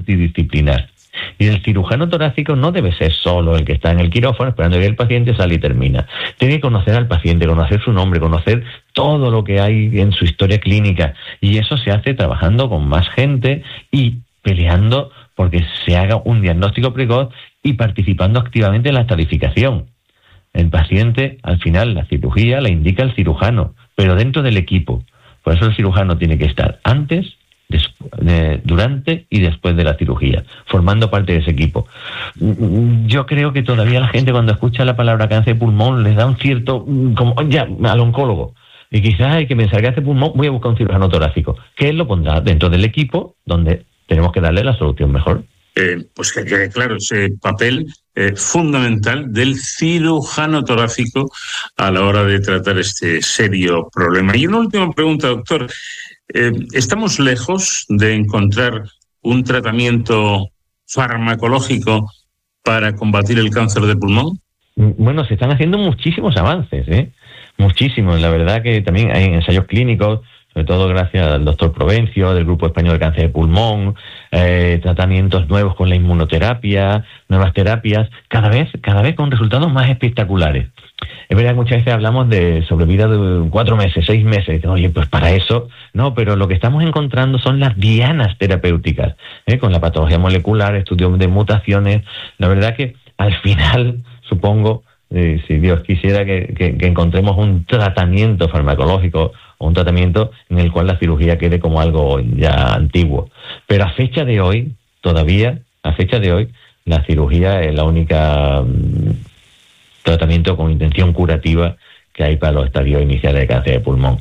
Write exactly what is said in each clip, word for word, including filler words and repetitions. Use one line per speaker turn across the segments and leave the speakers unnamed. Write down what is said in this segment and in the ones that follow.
multidisciplinar. Y el cirujano torácico no debe ser solo el que está en el quirófano esperando que el paciente sale y termina. Tiene que conocer al paciente, conocer su nombre, conocer todo lo que hay en su historia clínica. Y eso se hace trabajando con más gente y peleando porque se haga un diagnóstico precoz y participando activamente en la estadificación. El paciente, al final, la cirugía la indica el cirujano, pero dentro del equipo. Por eso el cirujano tiene que estar antes, De, durante y después de la cirugía, formando parte de ese equipo. Yo creo que todavía la gente cuando escucha la palabra cáncer de pulmón les da un cierto, como ya, al oncólogo, y quizás hay que pensar que cáncer de pulmón, voy a buscar un cirujano torácico, que él lo pondrá dentro del equipo donde tenemos que darle la solución mejor.
Eh, pues que quede claro ese papel eh, fundamental del cirujano torácico a la hora de tratar este serio problema. Y una última pregunta, doctor. Eh, ¿Estamos lejos de encontrar un tratamiento farmacológico para combatir el cáncer de pulmón?
Bueno, se están haciendo muchísimos avances, ¿eh? Muchísimos. La verdad que también hay ensayos clínicos, sobre todo gracias al doctor Provencio, del Grupo Español de Cáncer de Pulmón, eh, tratamientos nuevos con la inmunoterapia, nuevas terapias, cada vez, cada vez con resultados más espectaculares. Es verdad que muchas veces hablamos de sobrevida de cuatro meses, seis meses. Oye, pues para eso, no, pero lo que estamos encontrando son las dianas terapéuticas, ¿eh? Con la patología molecular, estudios de mutaciones. La verdad que al final, supongo, eh, si Dios quisiera que, que, que encontremos un tratamiento farmacológico o un tratamiento en el cual la cirugía quede como algo ya antiguo. Pero a fecha de hoy, todavía, a fecha de hoy, la cirugía es la única mmm, tratamiento con intención curativa que hay para los estadios iniciales de cáncer de pulmón.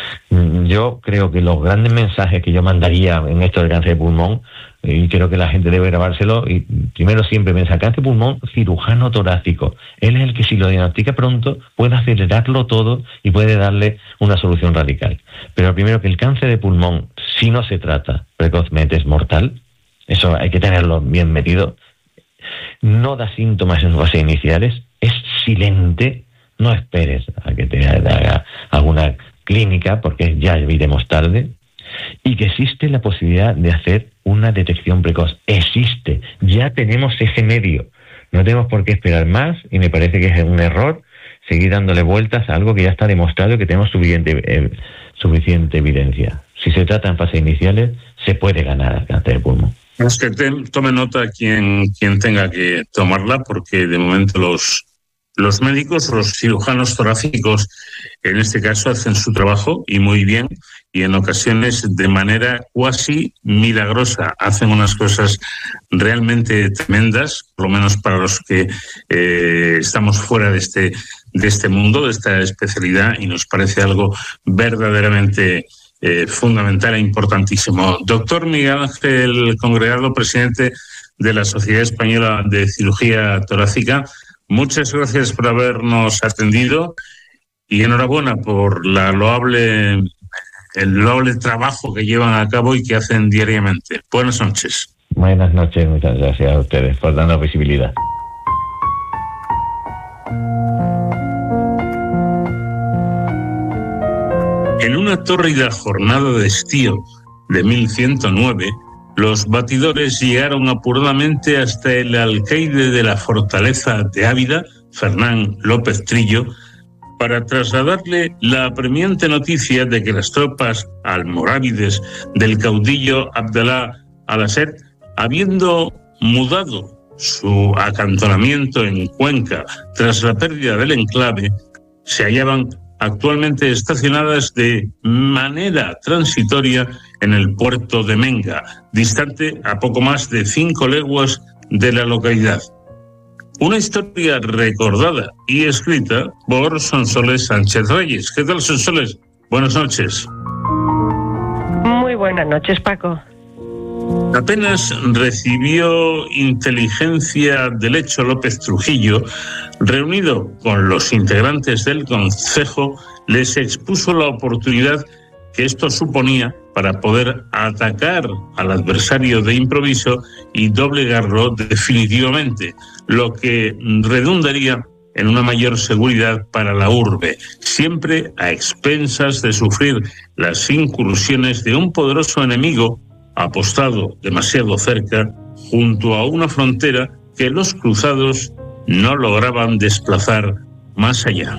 Yo creo que los grandes mensajes que yo mandaría en esto del cáncer de pulmón, y creo que la gente debe grabárselo, y primero siempre pensar, cáncer de pulmón, cirujano torácico. Él es el que si lo diagnostica pronto puede acelerarlo todo y puede darle una solución radical. Pero primero que el cáncer de pulmón, si no se trata precozmente, es mortal. Eso hay que tenerlo bien metido. No da síntomas en sus fases iniciales, es silente, no esperes a que te haga alguna clínica porque ya iremos tarde, y que existe la posibilidad de hacer una detección precoz. Existe, ya tenemos ese medio, no tenemos por qué esperar más y me parece que es un error seguir dándole vueltas a algo que ya está demostrado y que tenemos suficiente, eh, suficiente evidencia. Si se trata en fases iniciales, se puede ganar el cáncer de pulmón.
Es que te, tome nota quien, quien tenga que tomarla, porque de momento los, los médicos, los cirujanos torácicos, en este caso hacen su trabajo y muy bien, y en ocasiones de manera cuasi milagrosa. Hacen unas cosas realmente tremendas, por lo menos para los que eh, estamos fuera de este, de este mundo, de esta especialidad, y nos parece algo verdaderamente Eh, fundamental e importantísimo. Doctor Miguel Ángel Congregado, presidente de la Sociedad Española de Cirugía Torácica, muchas gracias por habernos atendido y enhorabuena por la loable, el loable trabajo que llevan a cabo y que hacen diariamente. Buenas noches.
Buenas noches, muchas gracias a ustedes por darnos visibilidad.
En una tórrida jornada de estío de mil ciento nueve, los batidores llegaron apuradamente hasta el alcaide de la fortaleza de Ávila, Fernán López Trillo, para trasladarle la apremiante noticia de que las tropas almorávides del caudillo Abdalá al-Asad, habiendo mudado su acantonamiento en Cuenca tras la pérdida del enclave, se hallaban actualmente estacionadas de manera transitoria en el puerto de Menga, distante a poco más de cinco leguas de la localidad. Una historia recordada y escrita por Sonsoles Sánchez Reyes. ¿Qué tal, Sonsoles? Buenas noches.
Muy buenas noches, Paco.
Apenas recibió inteligencia del hecho López Trujillo, reunido con los integrantes del concejo, les expuso la oportunidad que esto suponía para poder atacar al adversario de improviso y doblegarlo definitivamente, lo que redundaría en una mayor seguridad para la urbe, siempre a expensas de sufrir las incursiones de un poderoso enemigo apostado demasiado cerca, junto a una frontera que los cruzados no lograban desplazar más allá.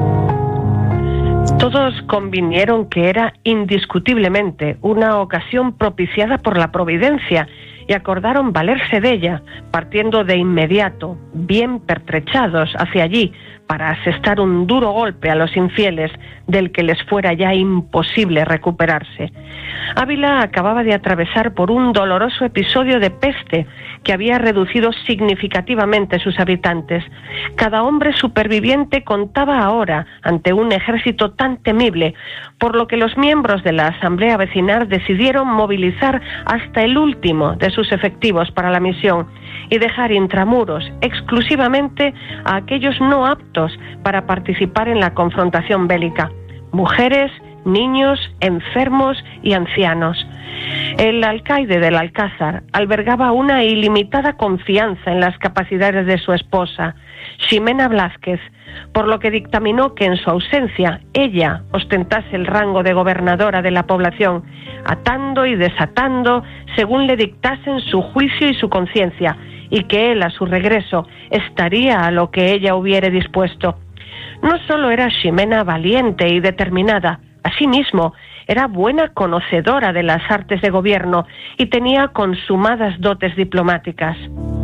Todos convinieron que era indiscutiblemente una ocasión propiciada por la providencia y acordaron valerse de ella, partiendo de inmediato, bien pertrechados, hacia allí, para asestar un duro golpe a los infieles del que les fuera ya imposible recuperarse. Ávila acababa de atravesar por un doloroso episodio de peste que había reducido significativamente sus habitantes. Cada hombre superviviente contaba ahora ante un ejército tan temible, por lo que los miembros de la asamblea vecinal decidieron movilizar hasta el último de sus efectivos para la misión y dejar intramuros exclusivamente a aquellos no aptos para participar en la confrontación bélica: mujeres, niños, enfermos y ancianos. El alcaide del Alcázar albergaba una ilimitada confianza en las capacidades de su esposa, Ximena Blázquez, por lo que dictaminó que en su ausencia ella ostentase el rango de gobernadora de la población, atando y desatando según le dictasen su juicio y su conciencia, y que él a su regreso estaría a lo que ella hubiere dispuesto. No solo era Ximena valiente y determinada, asimismo era buena conocedora de las artes de gobierno y tenía consumadas dotes diplomáticas.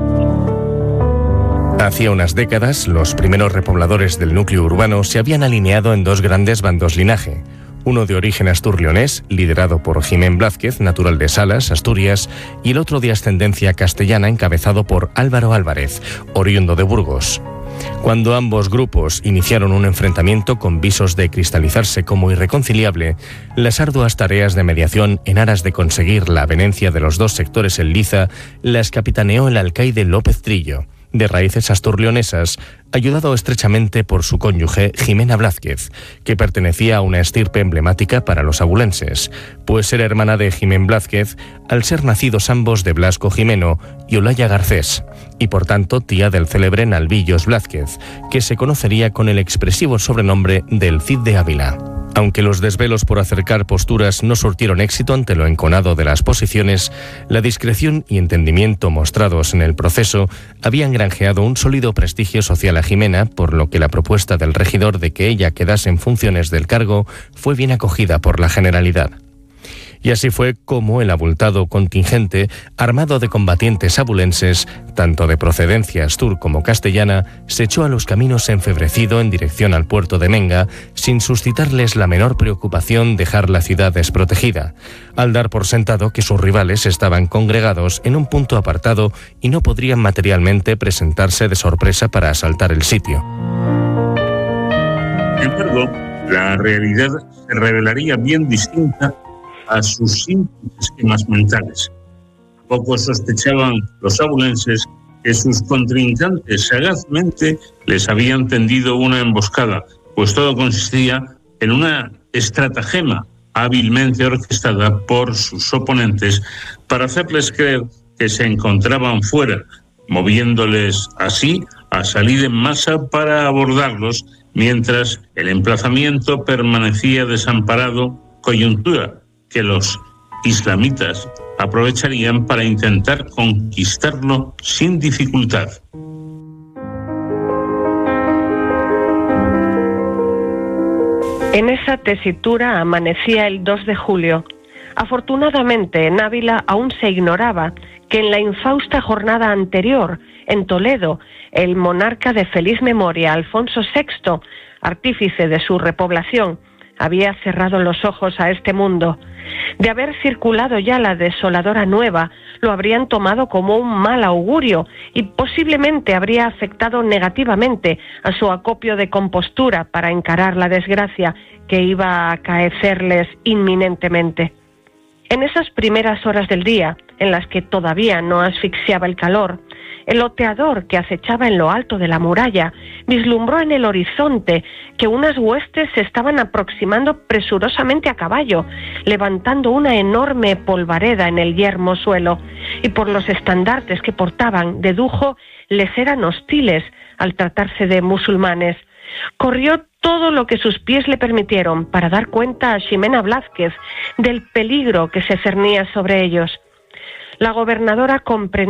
Hacía unas décadas, los primeros repobladores del núcleo urbano se habían alineado en dos grandes bandos linaje. Uno de origen astur-leonés, liderado por Jimén Blázquez, natural de Salas, Asturias, y el otro de ascendencia castellana, encabezado por Álvaro Álvarez, oriundo de Burgos. Cuando ambos grupos iniciaron un enfrentamiento con visos de cristalizarse como irreconciliable, las arduas tareas de mediación en aras de conseguir la avenencia de los dos sectores en liza las capitaneó el alcaide López Trillo, de raíces asturleonesas, ayudado estrechamente por su cónyuge Ximena Blázquez, que pertenecía a una estirpe emblemática para los abulenses, pues era hermana de Jimén Blázquez al ser nacidos ambos de Blasco Jimeno y Olaya Garcés, y por tanto tía del célebre Nalvillos Blázquez, que se conocería con el expresivo sobrenombre del Cid de Ávila. Aunque los desvelos por acercar posturas no surtieron éxito ante lo enconado de las posiciones, la discreción y entendimiento mostrados en el proceso habían granjeado un sólido prestigio social a Ximena, por lo que la propuesta del regidor de que ella quedase en funciones del cargo fue bien acogida por la generalidad. Y así fue como el abultado contingente, armado de combatientes abulenses, tanto de procedencia astur como castellana, se echó a los caminos enfebrecido en dirección al puerto de Menga, sin suscitarles la menor preocupación dejar la ciudad desprotegida, al dar por sentado que sus rivales estaban congregados en un punto apartado y no podrían materialmente presentarse de sorpresa para asaltar el sitio.
Sin embargo, la realidad se revelaría bien distinta a sus simples esquemas mentales. Poco sospechaban los abulenses que sus contrincantes sagazmente les habían tendido una emboscada, pues todo consistía en una estratagema hábilmente orquestada por sus oponentes para hacerles creer que se encontraban fuera, moviéndoles así a salir en masa para abordarlos, mientras el emplazamiento permanecía desamparado, coyuntura que los islamitas aprovecharían para intentar conquistarlo sin dificultad.
En esa tesitura amanecía el dos de julio. Afortunadamente, en Ávila aún se ignoraba que en la infausta jornada anterior, en Toledo, el monarca de feliz memoria, Alfonso sexto, artífice de su repoblación, había cerrado los ojos a este mundo. De haber circulado ya la desoladora nueva, lo habrían tomado como un mal augurio y posiblemente habría afectado negativamente a su acopio de compostura para encarar la desgracia que iba a acaecerles inminentemente. En esas primeras horas del día, en las que todavía no asfixiaba el calor, el oteador que acechaba en lo alto de la muralla vislumbró en el horizonte que unas huestes se estaban aproximando presurosamente a caballo, levantando una enorme polvareda en el yermo suelo, y por los estandartes que portaban dedujo les eran hostiles al tratarse de musulmanes. Corrió todo lo que sus pies le permitieron para dar cuenta a Ximena Blázquez del peligro que se cernía sobre ellos. La gobernadora comprendió